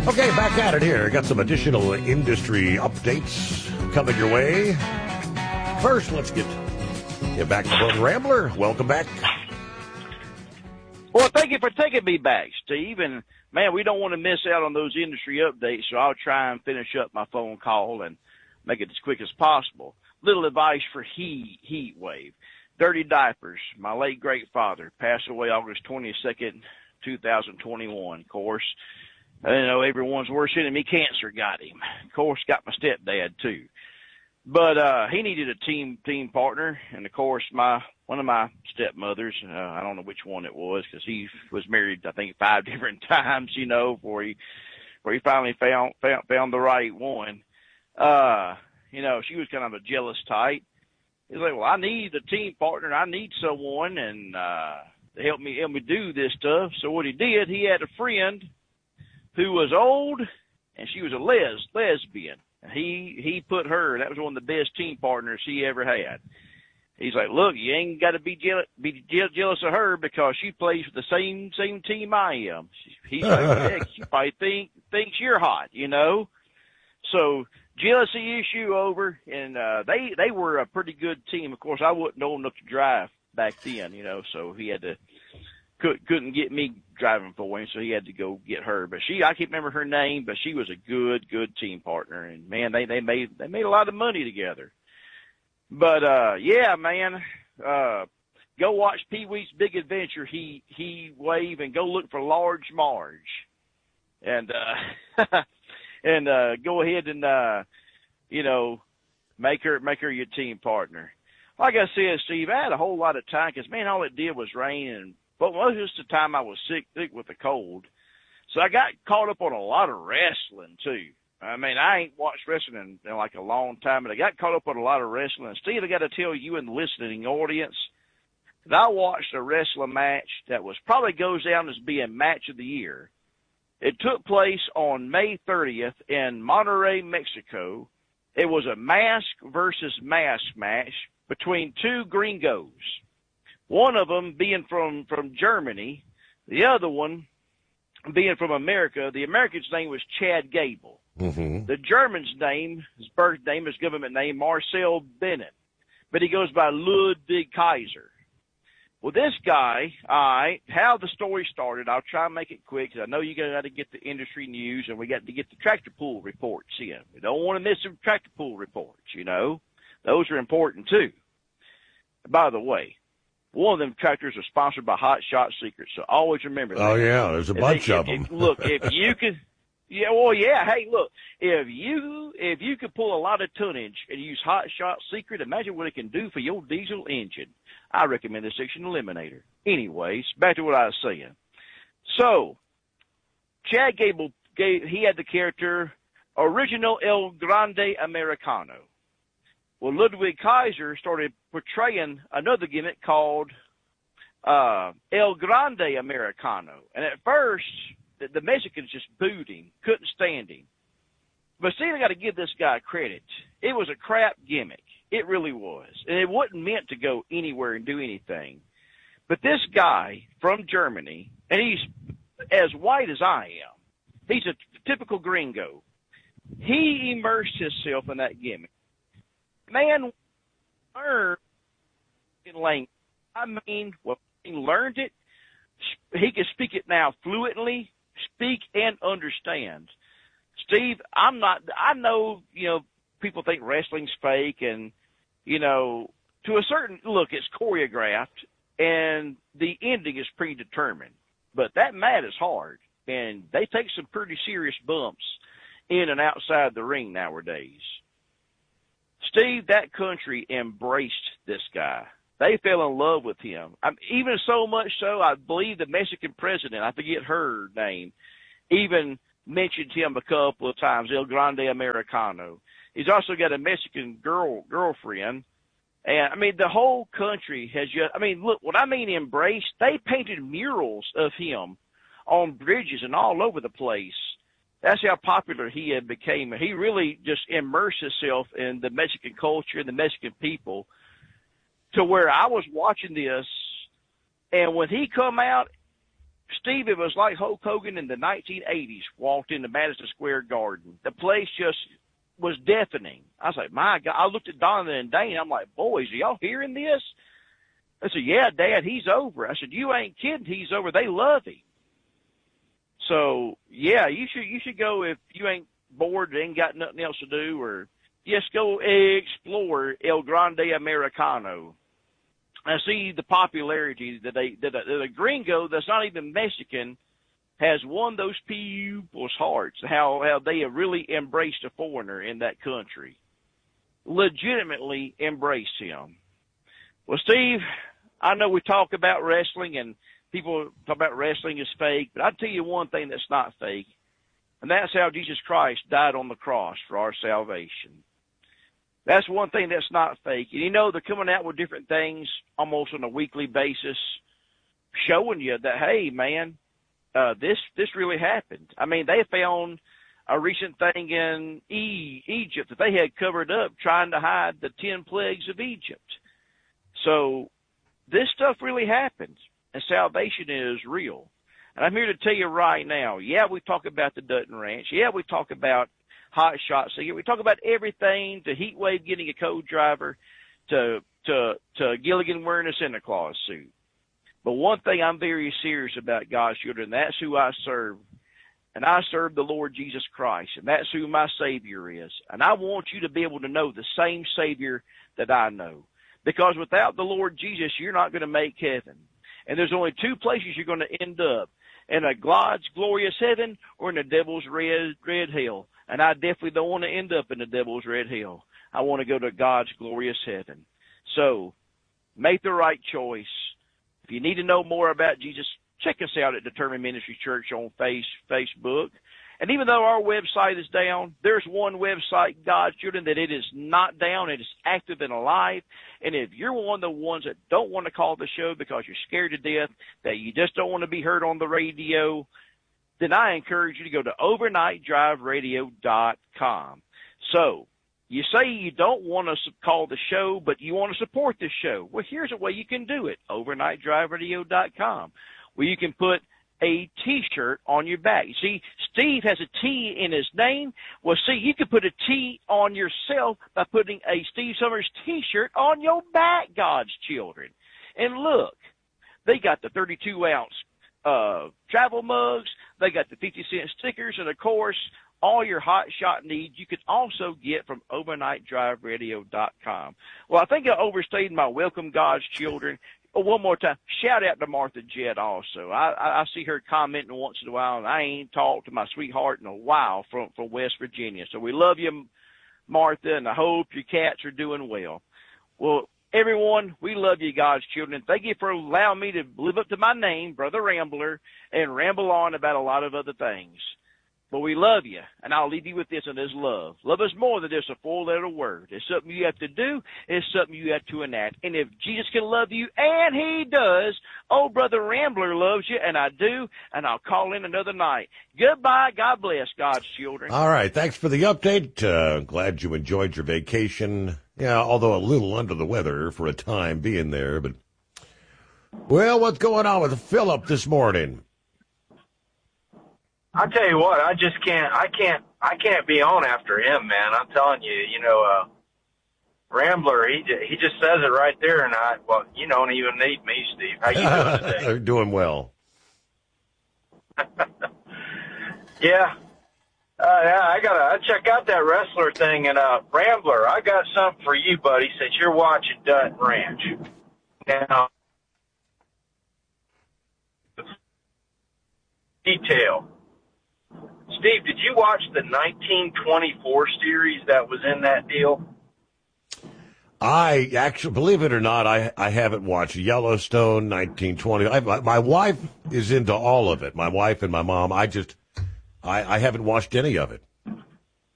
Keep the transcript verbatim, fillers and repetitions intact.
Okay, back at it here. Got some additional industry updates coming your way. First, let's get, get back to the Rambler. Welcome back. Well, thank you for taking me back, Steve. And, man, we don't want to miss out on those industry updates, so I'll try and finish up my phone call and make it as quick as possible. Little advice for heat, heat wave. Dirty diapers. My late great father passed away August twenty-second, two thousand twenty-one. Of course, I know everyone's worst enemy, cancer, got him. Of course, got my stepdad too. But uh he needed a team team partner, and of course, my one of my stepmothers, uh, I don't know which one it was, because he was married, I think, five different times, you know, before he before he finally found found found the right one. Uh, you know, she was kind of a jealous type. He's like, well, I need a team partner. I need someone and uh to help me help me do this stuff. So what he did, he had a friend who was old, and she was a les lesbian. He he put her. That was one of the best team partners he ever had. He's like, look, you ain't got to be jealous, be jealous of her because she plays with the same same team I am. He's like, heck, she probably think thinks you're hot, you know. So jealousy issue over, and uh, they they were a pretty good team. Of course, I wasn't old enough to drive back then, you know, so he had to. Could, couldn't get me driving for him, so he had to go get her. But she, I can't remember her name, but she was a good, good team partner. And man, they, they made, they made a lot of money together. But, uh, yeah, man, uh, go watch Pee-wee's Big Adventure, He, He Wave, and go look for Large Marge. And, uh, and, uh, go ahead and, uh, you know, make her, make her your team partner. Like I said, Steve, I had a whole lot of time because, man, all it did was rain, and but most of the time I was sick, sick with a cold. So I got caught up on a lot of wrestling, too. I mean, I ain't watched wrestling in, in like a long time, but I got caught up on a lot of wrestling. And Steve, I got to tell you and the listening audience that I watched a wrestling match that was probably goes down as being match of the year. It took place on May thirtieth in Monterrey, Mexico. It was a mask versus mask match between two gringos. One of them being from, from Germany, the other one being from America. The American's name was Chad Gable. Mm-hmm. The German's name, his birth name, his government name, Marcel Bennett. But he goes by Ludwig Kaiser. Well, this guy, all right, how the story started, I'll try and make it quick because I know you got to get the industry news and we got to get the tractor pull reports in. We don't want to miss the tractor pull reports, you know. Those are important, too. By the way, one of them tractors are sponsored by Hot Shot Secrets, so always remember that. Oh, yeah, there's a if bunch they, of if, them. If, look, if you could, yeah, well, yeah, hey, look, if you if you could pull a lot of tonnage and use Hot Shot Secret, imagine what it can do for your diesel engine. I recommend the Section Eliminator. Anyways, back to what I was saying. So, Chad Gable, gave, he had the character Original El Grande Americano. Well, Ludwig Kaiser started portraying another gimmick called uh, El Grande Americano. And at first, the, the Mexicans just booed him, couldn't stand him. But see, I got to give this guy credit. It was a crap gimmick. It really was. And it wasn't meant to go anywhere and do anything. But this guy from Germany, and he's as white as I am, he's a typical gringo. He immersed himself in that gimmick. Man learned in language. I mean, well, he learned it. He can speak it now fluently, speak and understand. Steve, I'm not, I know, you know, people think wrestling's fake and, you know, to a certain, look, it's choreographed and the ending is predetermined. But that mat is hard and they take some pretty serious bumps in and outside the ring nowadays. Steve, that country embraced this guy. They fell in love with him. I mean, even so much so, I believe the Mexican president, I forget her name, even mentioned him a couple of times, El Grande Americano. He's also got a Mexican girl girlfriend. And, I mean, the whole country has just, I mean, look, what I mean embraced, they painted murals of him on bridges and all over the place. That's how popular he had became. He really just immersed himself in the Mexican culture and the Mexican people to where I was watching this, and when he come out, Steve, it was like Hulk Hogan in the nineteen eighties walked into Madison Square Garden. The place just was deafening. I was like, my God. I looked at Donna and Dane. I'm like, boys, are y'all hearing this? I said, yeah, Dad, he's over. I said, you ain't kidding. He's over. They love him. So, yeah, you should you should go if you ain't bored, ain't got nothing else to do, or just go explore El Grande Americano and see the popularity that they that a, that a gringo that's not even Mexican has won those people's hearts. How how they have really embraced a foreigner in that country, legitimately embraced him. Well, Steve, I know we talk about wrestling and people talk about wrestling is fake, but I'll tell you one thing that's not fake, and that's how Jesus Christ died on the cross for our salvation. That's one thing that's not fake. And you know, they're coming out with different things almost on a weekly basis, showing you that, hey, man, uh, this this really happened. I mean, they found a recent thing in e- Egypt that they had covered up trying to hide the ten plagues of Egypt. So this stuff really happens, and salvation is real. And I'm here to tell you right now, yeah, we talk about the Dutton Ranch. Yeah, we talk about hot shots. So we talk about everything, to Heat Wave getting a co-driver, to to to Gilligan wearing a Santa Claus suit. But one thing I'm very serious about, God's children, that's who I serve. And I serve the Lord Jesus Christ, and that's who my Savior is. And I want you to be able to know the same Savior that I know. Because without the Lord Jesus, you're not going to make heaven. And there's only two places you're going to end up, in a God's glorious heaven or in the devil's red, red hell. And I definitely don't want to end up in the devil's red hell. I want to go to God's glorious heaven. So, make the right choice. If you need to know more about Jesus, check us out at Determined Ministry Church on face, Facebook. And even though our website is down, there's one website, God's Children, that it is not down. It is active and alive. And if you're one of the ones that don't want to call the show because you're scared to death, that you just don't want to be heard on the radio, then I encourage you to go to overnight drive radio dot com. So, you say you don't want to call the show, but you want to support the show. Well, here's a way you can do it, overnight drive radio dot com, where you can put a T-shirt on your back. You see, Steve has a T in his name. Well, see, you can put a T on yourself by putting a Steve Summers T-shirt on your back, God's children. And look, they got the thirty-two ounce uh, travel mugs. They got the fifty cent stickers. And, of course, all your hot shot needs you can also get from overnight drive radio dot com. Well, I think I overstayed my welcome, God's children. Oh, one more time, shout out to Martha Jett also. I, I, I see her commenting once in a while, and I ain't talked to my sweetheart in a while from, from West Virginia. So we love you, Martha, and I hope your cats are doing well. Well, everyone, we love you, God's children. Thank you for allowing me to live up to my name, Brother Rambler, and ramble on about a lot of other things. But we love you, and I'll leave you with this, and this love. Love is more than just a four-letter word. It's something you have to do. It's something you have to enact. And if Jesus can love you, and he does, oh, Brother Rambler loves you, and I do, and I'll call in another night. Goodbye. God bless, God's children. All right. Thanks for the update. Uh, glad you enjoyed your vacation. Yeah, although a little under the weather for a time being there. But, well, what's going on with Philip this morning? I tell you what, I just can't, I can't, I can't be on after him, man. I'm telling you, you know, uh, Rambler, he he just says it right there, and I, well, you don't even need me, Steve. How you doing today? They're doing well. yeah. Uh, yeah, I gotta I check out that wrestler thing, and, uh, Rambler, I got something for you, buddy, since you're watching Dutton Ranch. Now, detail. Steve, did you watch the nineteen twenty-four series that was in that deal? I actually, believe it or not, I I haven't watched Yellowstone, nineteen twenty. I, my, my wife is into all of it. My wife and my mom. I just, I, I haven't watched any of it.